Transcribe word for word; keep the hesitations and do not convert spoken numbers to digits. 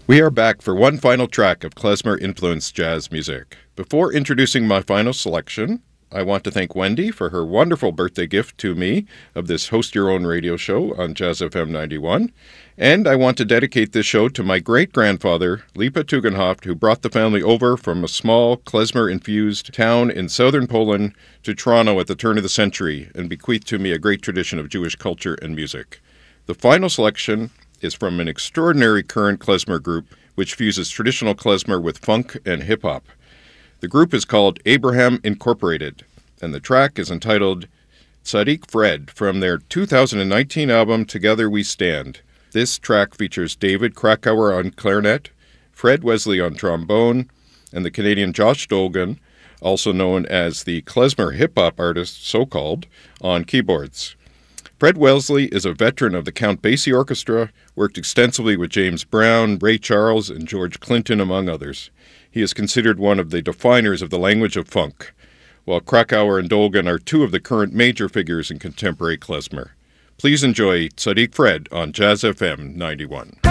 We are back for one final track of klezmer-influenced jazz music. Before introducing my final selection, I want to thank Wendy for her wonderful birthday gift to me of this Host Your Own radio show on Jazz F M ninety-one. And I want to dedicate this show to my great-grandfather, Lipa Tugendhaft, who brought the family over from a small klezmer-infused town in southern Poland to Toronto at the turn of the century and bequeathed to me a great tradition of Jewish culture and music. The final selection is from an extraordinary current klezmer group which fuses traditional klezmer with funk and hip-hop. The group is called Abraham Incorporated, and the track is entitled Tzadik Fred from their two thousand nineteen album Together We Stand. This track features David Krakauer on clarinet, Fred Wesley on trombone, and the Canadian Josh Dolgan, also known as the klezmer hip-hop artist, so-called, on keyboards. Fred Wesley is a veteran of the Count Basie Orchestra, worked extensively with James Brown, Ray Charles, and George Clinton, among others. He is considered one of the definers of the language of funk, while Krakauer and Dolgan are two of the current major figures in contemporary klezmer. Please enjoy Tzadik Fred on Jazz F M ninety-one.